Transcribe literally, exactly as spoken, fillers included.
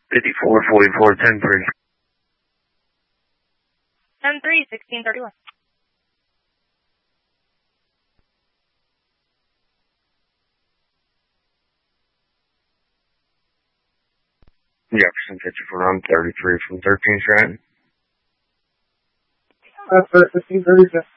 fifty-four forty-four, ten three. ten three, sixteen thirty-one. Jefferson fifty for round thirty-three from thirteenth Stratton. That's fifteen thirty-two.